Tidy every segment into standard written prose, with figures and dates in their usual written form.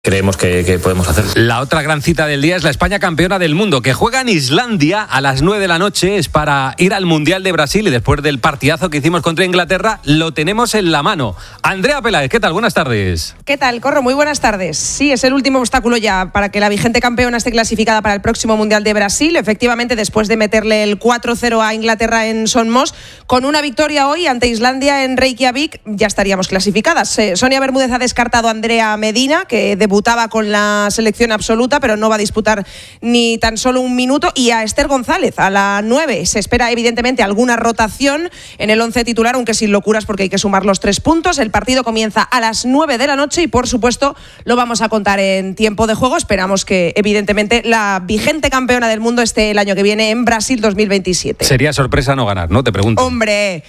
creemos que podemos hacer. La otra gran cita del día es la España campeona del mundo, que juega en Islandia a las 9 de la noche. Es para ir al Mundial de Brasil y después del partidazo que hicimos contra Inglaterra, lo tenemos en la mano. Andrea Peláez, ¿qué tal? Buenas tardes. ¿Qué tal, Corro? Muy buenas tardes. Sí, es el último obstáculo ya para que la vigente campeona esté clasificada para el próximo Mundial de Brasil. Efectivamente, después de meterle el 4-0 a Inglaterra en Son Mos, con una victoria hoy ante Islandia en Reykjavik, ya estaríamos clasificadas. Sonia Bermúdez ha descartado a Andrea Medina, que debutaba con la selección absoluta, pero no va a disputar ni tan solo un minuto, y a Esther González a la 9. Se espera evidentemente alguna rotación en el 11 titular, aunque sin locuras porque hay que sumar los 3 puntos. El partido comienza a las 9 de la noche y por supuesto lo vamos a contar en tiempo de juego. Esperamos que evidentemente la vigente campeona del mundo esté el año que viene en Brasil 2027. Sería sorpresa no ganar, ¿no? Te pregunto. Hombre,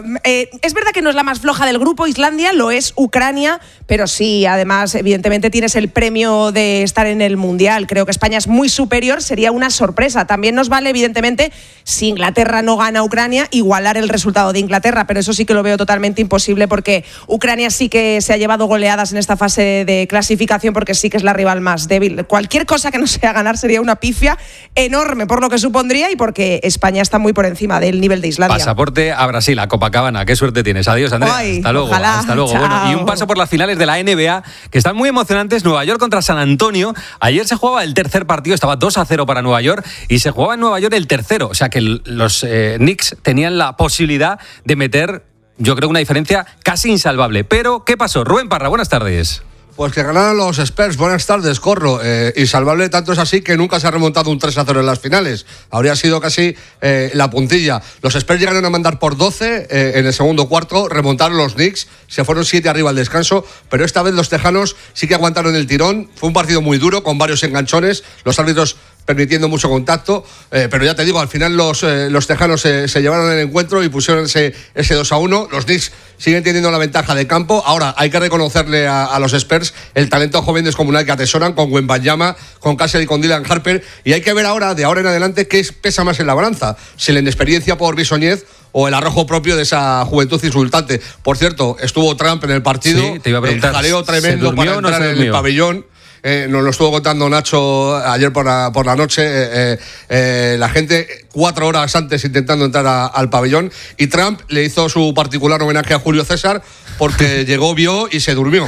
es verdad que no es la más floja del grupo Islandia, lo es Ucrania, pero sí, además evidentemente tienes el premio de estar en el Mundial. Creo que España es muy superior, sería una sorpresa. También nos vale, evidentemente, si Inglaterra no gana a Ucrania, igualar el resultado de Inglaterra, pero eso sí que lo veo totalmente imposible porque Ucrania sí que se ha llevado goleadas en esta fase de clasificación porque sí que es la rival más débil. Cualquier cosa que no sea ganar sería una pifia enorme por lo que supondría y porque España está muy por encima del nivel de Islandia. Pasaporte a Brasil, a Copacabana. Qué suerte tienes. Adiós, Andrea. Ay, hasta luego. Ojalá. Hasta luego. Bueno, y un paso por las finales de la NBA que están muy emocionantes. Nueva York contra San Antonio. Ayer se jugaba el tercer partido, estaba 2-0 para Nueva York y se jugaba en Nueva York el tercero. O sea que los Knicks tenían la posibilidad de meter, yo creo, una diferencia casi insalvable. Pero, ¿qué pasó? Rubén Parra, buenas tardes. Pues que ganaron los Spurs. Buenas tardes, Corro. Insalvable tanto es así que nunca se ha remontado un 3-0 en las finales. Habría sido casi la puntilla. Los Spurs llegaron a mandar por 12 en el segundo cuarto, remontaron los Knicks, se fueron 7 arriba al descanso, pero esta vez los tejanos sí que aguantaron el tirón. Fue un partido muy duro, con varios enganchones, los árbitros permitiendo mucho contacto, pero ya te digo, al final los tejanos se llevaron el encuentro y pusieron ese 2-1. Los Knicks siguen teniendo la ventaja de campo. Ahora hay que reconocerle a los Spurs el talento joven descomunal que atesoran con Wembanyama, con Cassidy y con Dylan Harper, y hay que ver ahora, de ahora en adelante, qué pesa más en la balanza, si la inexperiencia por Bisoñez o el arrojo propio de esa juventud insultante. Por cierto, estuvo Trump en el partido, sí, te iba a preguntar, jaleo tremendo para entrar en el pabellón. Nos lo estuvo contando Nacho ayer por la noche. La gente 4 horas antes intentando entrar al pabellón, y Trump le hizo Particular homenaje a Julio César porque llegó, vio y se durmió.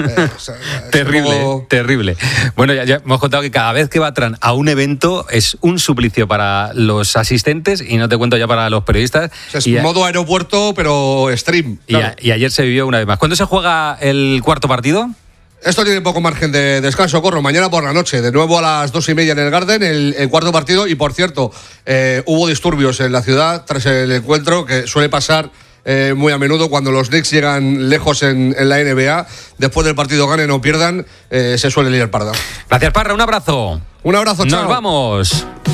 Terrible. Bueno, ya hemos contado que cada vez que va Trump a un evento es un suplicio para los asistentes y no te cuento ya para los periodistas. Es modo aeropuerto, pero stream. Claro. Y ayer se vivió una vez más. ¿Cuándo se juega el cuarto partido? Esto tiene poco margen de descanso, Corro. Mañana por la noche, de nuevo a las 2:30 en el Garden, el cuarto partido. Y por cierto, hubo disturbios en la ciudad tras el encuentro, que suele pasar muy a menudo cuando los Knicks llegan lejos en la NBA. Después del partido, ganen o pierdan, se suele liar parda. Gracias, Parra, un abrazo. Un abrazo, chao. Nos vamos.